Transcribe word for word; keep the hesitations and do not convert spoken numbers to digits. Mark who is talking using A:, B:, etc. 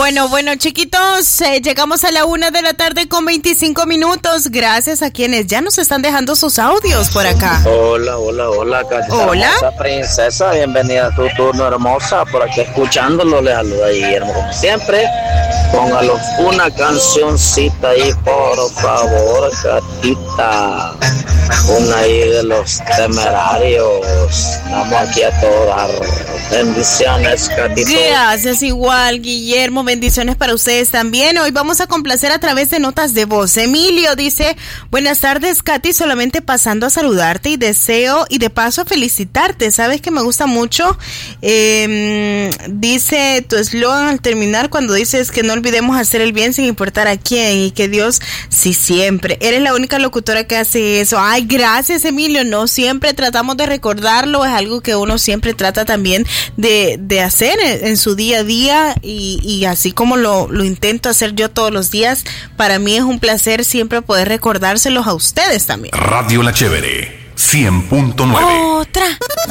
A: Bueno, bueno, chiquitos, eh, llegamos a la una de la tarde con veinticinco minutos. Gracias a quienes ya nos están dejando sus audios por acá.
B: Hola, hola, hola, Catita.
A: Hola.
B: Hermosa princesa, bienvenida a tu turno, hermosa. Por aquí escuchándolo, le saluda Guillermo. Como siempre, póngalo una cancioncita ahí, por favor, Catita. Una ahí de los Temerarios. Estamos aquí a todas. Bendiciones, Catito.
A: Gracias, igual, Guillermo. Bendiciones para ustedes también. Hoy vamos a complacer a través de notas de voz. Emilio dice: buenas tardes, Katy, solamente pasando a saludarte y deseo y de paso felicitarte. Sabes que me gusta mucho. Eh, dice tu eslogan al terminar cuando dices que no olvidemos hacer el bien sin importar a quién y que Dios sí siempre. Eres la única locutora que hace eso. Ay, gracias, Emilio. No siempre tratamos de recordarlo, es algo que uno siempre trata también de, de hacer en, en su día a día y, y así como lo, lo intento hacer yo todos los días, para mí es un placer siempre poder recordárselos a ustedes también.
C: Radio La Chévere, cien punto nueve.
A: Otra.